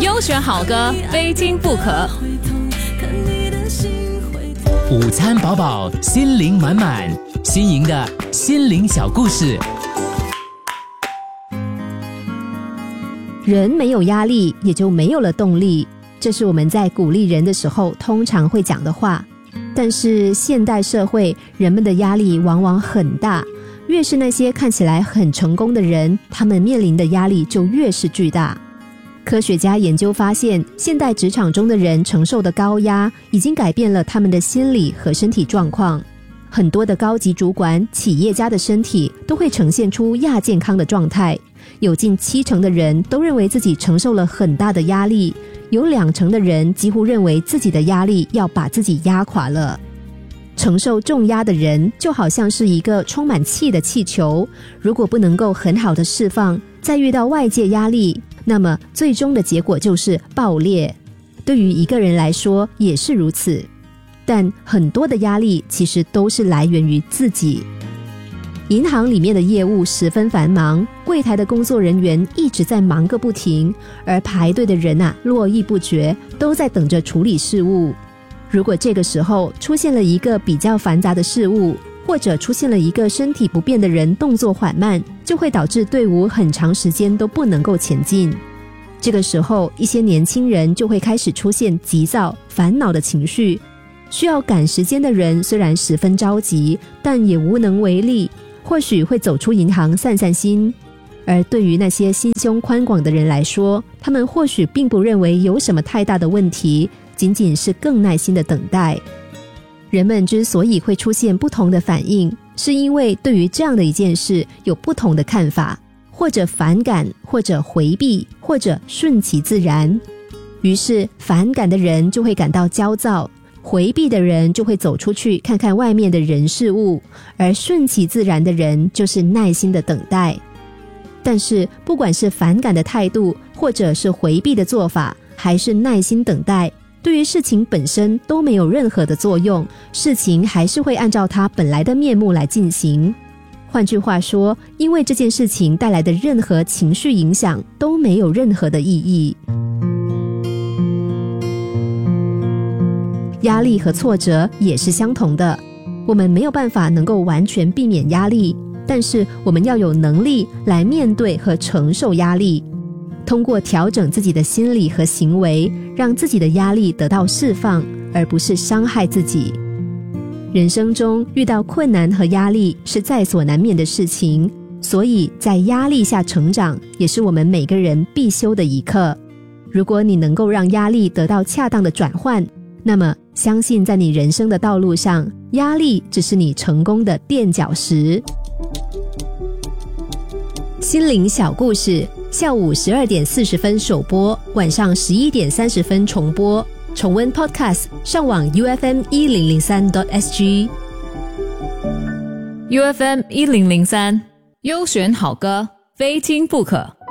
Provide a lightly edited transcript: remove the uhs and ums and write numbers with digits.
优选好歌，非听不可。 午餐饱饱，心灵满满，新颖的心灵小故事。 人没有压力，也就没有了动力，这是我们在鼓励人的时候通常会讲的话。但是现代社会，人们的压力往往很大，越是那些看起来很成功的人，他们面临的压力就越是巨大。科学家研究发现，现代职场中的人承受的高压已经改变了他们的心理和身体状况。很多的高级主管、企业家的身体都会呈现出亚健康的状态，有近70%的人都认为自己承受了很大的压力，有20%的人几乎认为自己的压力要把自己压垮了。承受重压的人就好像是一个充满气的气球，如果不能够很好的释放，再遇到外界压力，那么最终的结果就是爆裂。对于一个人来说也是如此，但很多的压力其实都是来源于自己。银行里面的业务十分繁忙，柜台的工作人员一直在忙个不停，而排队的人络绎不绝，都在等着处理事务。如果这个时候出现了一个比较繁杂的事务，或者出现了一个身体不便的人动作缓慢，就会导致队伍很长时间都不能够前进。这个时候，一些年轻人就会开始出现急躁、烦恼的情绪。需要赶时间的人虽然十分着急，但也无能为力，或许会走出银行散散心。而对于那些心胸宽广的人来说，他们或许并不认为有什么太大的问题，仅仅是更耐心的等待。人们之所以会出现不同的反应，是因为对于这样的一件事有不同的看法，或者反感，或者回避，或者顺其自然。于是反感的人就会感到焦躁，回避的人就会走出去看看外面的人事物，而顺其自然的人就是耐心的等待。但是不管是反感的态度，或者是回避的做法，还是耐心等待，对于事情本身都没有任何的作用，事情还是会按照它本来的面目来进行。换句话说，因为这件事情带来的任何情绪影响都没有任何的意义。压力和挫折也是相同的，我们没有办法能够完全避免压力，但是我们要有能力来面对和承受压力。通过调整自己的心理和行为，让自己的压力得到释放，而不是伤害自己。人生中遇到困难和压力是在所难免的事情，所以在压力下成长也是我们每个人必修的一课。如果你能够让压力得到恰当的转换，那么相信在你人生的道路上，压力只是你成功的垫脚石。心灵小故事，下午12点40分首播，晚上11点30分重播。重温 Podcast， 上网 UFM1003.SG。 UFM1003，优选好歌，非听不可。